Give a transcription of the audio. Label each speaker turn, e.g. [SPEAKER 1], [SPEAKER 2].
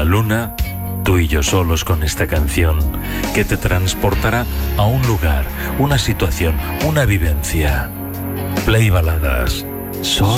[SPEAKER 1] la luna, tú y yo solos con esta canción que te transportará a un lugar, una situación, una vivencia. Play Baladas.